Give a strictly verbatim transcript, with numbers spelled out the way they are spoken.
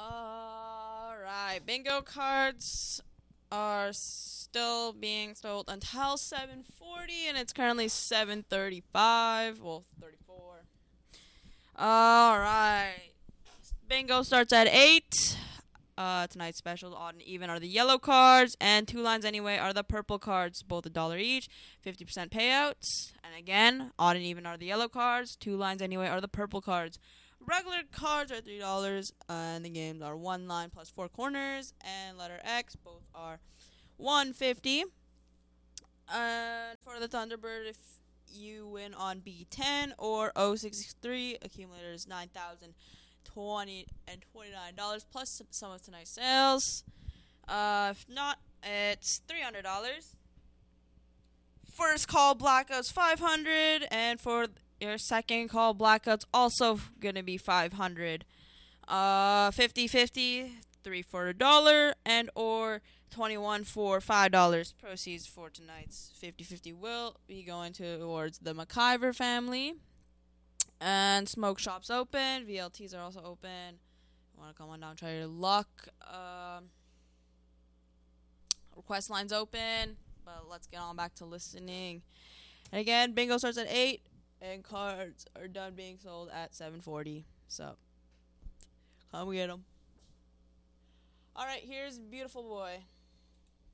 All right, bingo cards are still being sold until seven forty, and it's currently seven thirty-five. Well, thirty-four. All right, bingo starts at eight. Uh, tonight's specials, odd and even, are the yellow cards, and two lines anyway are the purple cards, both a dollar each, fifty percent payouts. And again, odd and even are the yellow cards, two lines anyway are the purple cards. Regular cards are three dollars, and the games are one line plus four corners, and letter X, both are one fifty. And for the Thunderbird, if you win on B ten or O sixty-three, accumulator is nine thousand twenty and twenty-nine dollars plus some of tonight's sales. Uh, if not, it's three hundred dollars. First call blackouts five hundred, and for your second call blackouts also gonna be five hundred. Uh, fifty fifty, three for a dollar, and or twenty-one for five dollars. Proceeds for tonight's fifty fifty will be going towards the McIver family. And smoke shops open. V L Ts are also open. Want to come on down, try your luck. Um, request lines open. But let's get on back to listening. And again, bingo starts at eight, and cards are done being sold at seven forty. So, come get them. All right, here's Beautiful Boy.